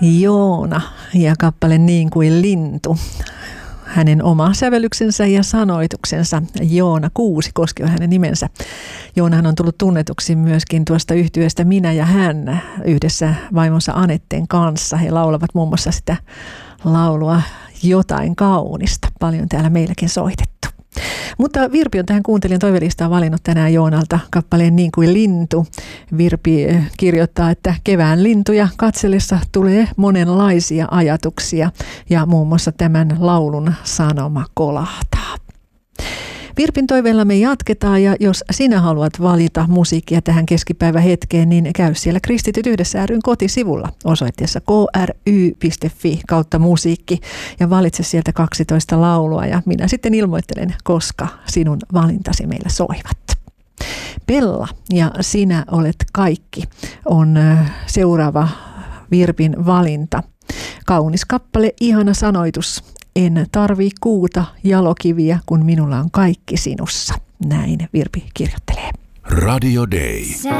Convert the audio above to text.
Joona ja kappale Niin kuin lintu. Hänen oma sävellyksensä ja sanoituksensa. Joona Kuusikoski on hänen nimensä. Joonahan on tullut tunnetuksi myöskin tuosta yhtyeestä Minä ja hän yhdessä vaimonsa Anetteen kanssa. He laulavat muun muassa sitä laulua Jotain kaunista. Paljon täällä meilläkin soitettu. Mutta Virpi on tähän kuuntelijan toivelistaan valinnut tänään Joonalta kappaleen Niin kuin lintu. Virpi kirjoittaa, että kevään lintuja katsellessa tulee monenlaisia ajatuksia ja muun muassa tämän laulun sanoma kolahtaa. Virpin toiveella me jatketaan ja jos sinä haluat valita musiikkia tähän keskipäivähetkeen, niin käy siellä Kristityt yhdessä ry:n kotisivulla osoitteessa kry.fi/musiikki ja valitse sieltä 12 laulua ja minä sitten ilmoittelen, koska sinun valintasi meillä soivat. Bella ja Sinä olet kaikki on seuraava Virpin valinta. Kaunis kappale, ihana sanoitus. En tarvii kuuta jalokiviä, kun minulla on kaikki sinussa. Näin Virpi kirjoittelee. Radio Day.